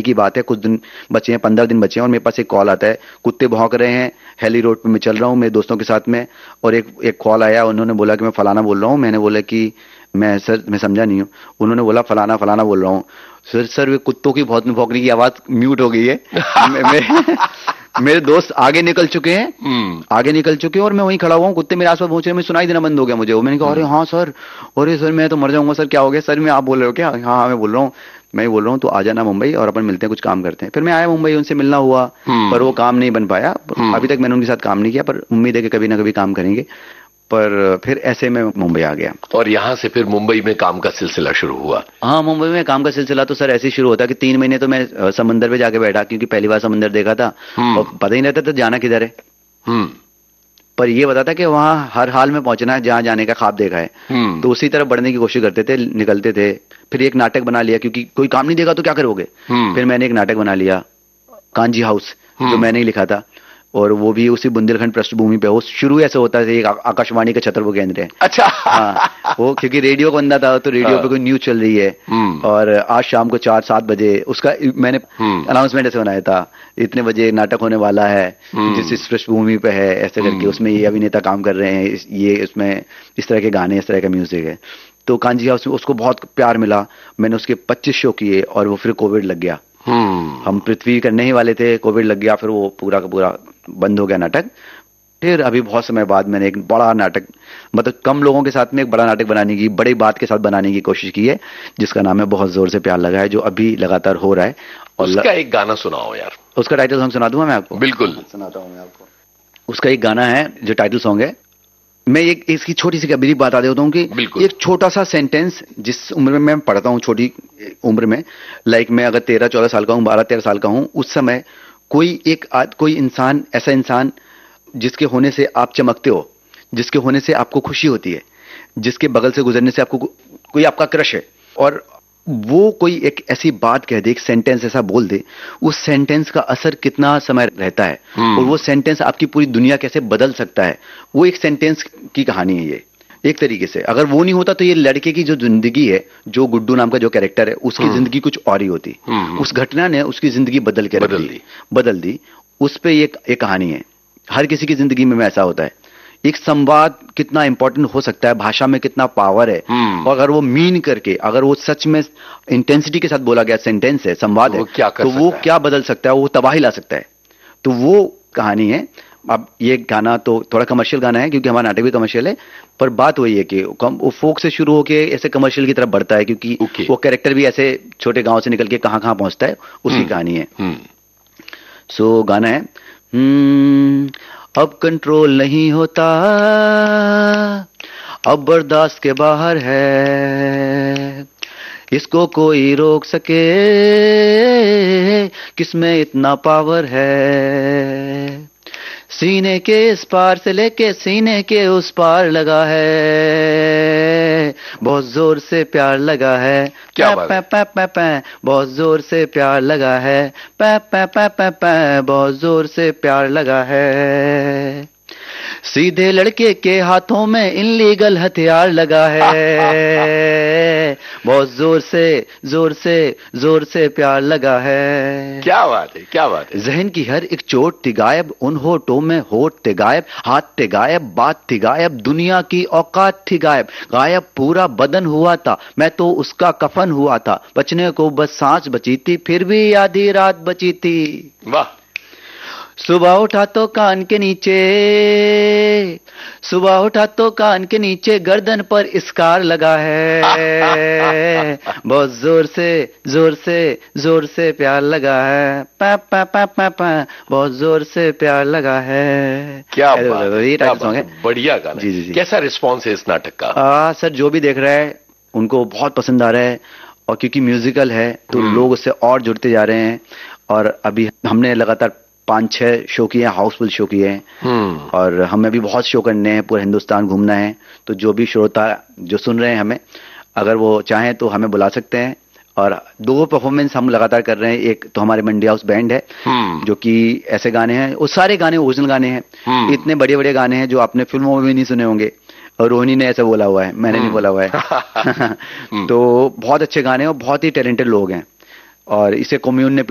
की बात है, कुछ दिन बचे हैं, 15 दिन बचे हैं, और मेरे पास एक कॉल आता है, कुत्ते भौंक रहे हैं, हेली रोड पे मैं चल रहा हूँ मेरे दोस्तों के साथ में, और एक कॉल आया, उन्होंने बोला कि मैं फलाना बोल रहा हूँ। मैंने बोला कि मैं समझा नहीं हूँ। उन्होंने बोला फलाना फलाना बोल रहा हूँ। सर वे कुत्तों की बहुत भौंकने की आवाज म्यूट हो गई है। मेरे दोस्त आगे निकल चुके हैं, आगे निकल चुके हैं, और मैं वहीं खड़ा हुआ हूँ, कुत्ते मेरे आसपास पहुंचे, मैं सुनाई देना बंद हो गया मुझे। वो मैंने कहा अरे हाँ सर, अरे सर मैं तो मर जाऊंगा सर, क्या हो गया सर, में आप बोल रहे हो क्या? हाँ हाँ मैं बोल रहा हूँ, मैं बोल रहा हूँ, तो आ जाना मुंबई और अपन मिलते हैं, कुछ काम करते हैं। फिर मैं आया मुंबई, उनसे मिलना हुआ, पर वो काम नहीं बन पाया। अभी तक मैंने उनके साथ काम नहीं किया, पर उम्मीद है कि कभी ना कभी काम करेंगे। पर फिर ऐसे में मुंबई आ गया, और यहाँ से फिर मुंबई में काम का सिलसिला शुरू हुआ। हाँ, मुंबई में काम का सिलसिला तो सर ऐसे ही शुरू होता कि 3 महीने तो मैं समंदर पे जाके बैठा, क्योंकि पहली बार समंदर देखा था और पता ही नहीं रहता था जाना किधर है। पर ये बता था कि वहाँ हर हाल में पहुंचना है जहाँ जाने का ख्वाब देखा है। तो उसी तरफ बढ़ने की कोशिश करते थे, निकलते थे। फिर एक नाटक बना लिया, क्योंकि कोई काम नहीं देगा तो क्या करोगे। फिर मैंने एक नाटक बना लिया, कांजी हाउस, जो मैंने ही लिखा था, और वो भी उसी बुंदेलखंड पृष्ठभूमि पे। वो शुरू ऐसे होता है, एक आकाशवाणी का छतरपुर केंद्र है। अच्छा। हाँ, वो क्योंकि रेडियो का बंदा था, तो रेडियो पे कोई न्यूज चल रही है, और आज शाम को 4-7 बजे उसका मैंने अनाउंसमेंट ऐसे बनाया था, इतने बजे नाटक होने वाला है, जिस पृष्ठभूमि पे है, ऐसे करके। उसमें ये अभिनेता काम कर रहे हैं, ये उसमें इस तरह के गाने, इस तरह का म्यूजिक है। तो कांजी हाउस में उसको बहुत प्यार मिला। मैंने उसके 25 शो किए, और वो फिर कोविड लग गया। हम पृथ्वी करने ही वाले थे, कोविड लग गया, फिर वो पूरा का पूरा बंद हो गया नाटक। फिर अभी बहुत समय बाद मैंने एक बड़ा नाटक, मतलब कम लोगों के साथ में एक बड़ा नाटक बनाने की, बड़ी बात के साथ बनाने की कोशिश की है, जिसका नाम है बहुत जोर से प्यार लगा है, जो अभी लगातार हो रहा है। और उसका एक गाना सुनाओ यार। उसका टाइटल सॉन्ग सुना दूंगा मैं आपको? बिल्कुल सुनाता हूं मैं आपको। उसका एक गाना है जो टाइटल सॉन्ग है। मैं एक इसकी छोटी सी ब्रीफ बता देता हूँ कि एक छोटा सा सेंटेंस, जिस उम्र में मैं पढ़ता हूँ, छोटी उम्र में, लाइक मैं अगर 13-14 साल का हूँ, 12-13 साल का हूँ, उस समय कोई इंसान, ऐसा इंसान जिसके होने से आप चमकते हो, जिसके होने से आपको खुशी होती है, जिसके बगल से गुजरने से आपको कोई आपका क्रश है, और वो कोई एक ऐसी बात कह दे, एक सेंटेंस ऐसा बोल दे, उस सेंटेंस का असर कितना समय रहता है, और वो सेंटेंस आपकी पूरी दुनिया कैसे बदल सकता है, वो एक सेंटेंस की कहानी है ये, एक तरीके से। अगर वो नहीं होता तो ये लड़के की जो जिंदगी है, जो गुड्डू नाम का जो कैरेक्टर है, उसकी जिंदगी कुछ और ही होती। उस घटना ने उसकी जिंदगी बदल दी। उस पे एक कहानी है। हर किसी की जिंदगी में ऐसा होता है। एक संवाद कितना इंपॉर्टेंट हो सकता है, भाषा में कितना पावर है, और अगर वो मीन करके, अगर वो सच में इंटेंसिटी के साथ बोला गया सेंटेंस है, संवाद है, तो वो क्या बदल सकता है, वो तबाही ला सकता है। तो वो कहानी है। अब ये गाना तो थोड़ा कमर्शियल गाना है, क्योंकि हमारा नाटक भी कमर्शियल है, पर बात वही है कि वो फोक से शुरू होके ऐसे कमर्शियल की तरफ बढ़ता है, क्योंकि वो कैरेक्टर भी ऐसे छोटे गांव से निकल के कहां कहां पहुंचता है, उसकी कहानी है। सो गाना है, अब कंट्रोल नहीं होता, अब बर्दाश्त के बाहर है, इसको कोई रोक सके, किसमें इतना पावर है, सीने के इस पार से लेके सीने के उस पार लगा है, बहुत जोर से प्यार लगा है, क्या बात है? बहुत जोर से प्यार लगा है, बहुत जोर से प्यार लगा है, सीधे लड़के के हाथों में इनलीगल हथियार लगा है, बहुत जोर से प्यार लगा है। क्या बात है, क्या बात है। जहन की हर एक चोट थी गायब, उन होठों में होठ थे गायब, हाथ थे गायब, बात थी गायब, दुनिया की औकात थी गायब, गायब पूरा बदन हुआ था, मैं तो उसका कफन हुआ था, बचने को बस सांस बची थी, फिर भी आधी रात बची थी। वाह। सुबह उठा तो कान के नीचे, सुबह उठा तो कान के नीचे गर्दन पर स्कार लगा है, बहुत जोर से प्यार लगा है, बहुत जोर से प्यार लगा है। क्या बात है, बढ़िया गाना। जी। कैसा रिस्पॉन्स है इस नाटक का? सर जो भी देख रहा है उनको बहुत पसंद आ रहा है, और क्योंकि म्यूजिकल है तो लोग उससे और जुड़ते जा रहे हैं, और अभी हमने लगातार 5-6 शो किए हैं, हाउसफुल शो किए हैं, और हमें भी बहुत शो करने हैं, पूरा हिंदुस्तान घूमना है। तो जो भी श्रोता जो सुन रहे हैं हमें, अगर वो चाहें तो हमें बुला सकते हैं। और 2 परफॉर्मेंस हम लगातार कर रहे हैं। एक तो हमारे मंडी हाउस बैंड है, जो कि ऐसे गाने हैं, वो सारे गाने ओरिजिनल गाने हैं, इतने बड़े बड़े गाने हैं जो आपने फिल्मों में भी नहीं सुने होंगे, और रोहिणी ने ऐसा बोला हुआ है, मैंने नहीं बोला हुआ है। तो बहुत अच्छे गाने हैं और बहुत ही टैलेंटेड लोग हैं, और इसे कम्यून ने